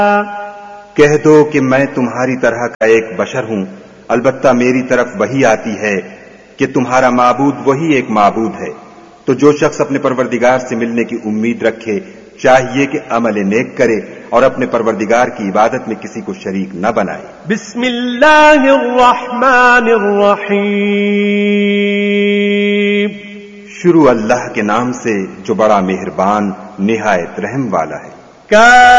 कह दो कि मैं तुम्हारी तरह का एक बशर हूं, अलबत्ता मेरी तरफ वही आती है कि तुम्हारा माबूद वही एक माबूद है। तो जो शख्स अपने परवरदिगार से मिलने की उम्मीद रखे चाहिए कि अमल नेक करे और अपने परवरदिगार की इबादत में किसी को शरीक न बनाए। बिस्मिल्लाहिर्रहमानिर्रहीम। शुरू अल्लाह के नाम से जो बड़ा मेहरबान निहायत रहम वाला है।